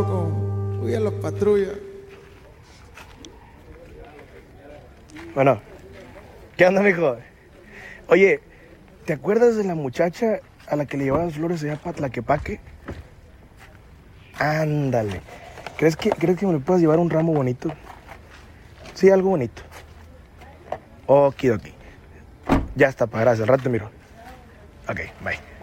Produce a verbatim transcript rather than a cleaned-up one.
pasó con Uy a los patrullas? Bueno, ¿qué onda, mijo? Oye, ¿te acuerdas de la muchacha a la que le llevaban flores allá para Tlaquepaque? Ándale. ¿Crees que, ¿Crees que me le puedas llevar un ramo bonito? Sí, algo bonito. Okidoki. Ya está, pa, gracias. Al rato te miro. Ok, bye.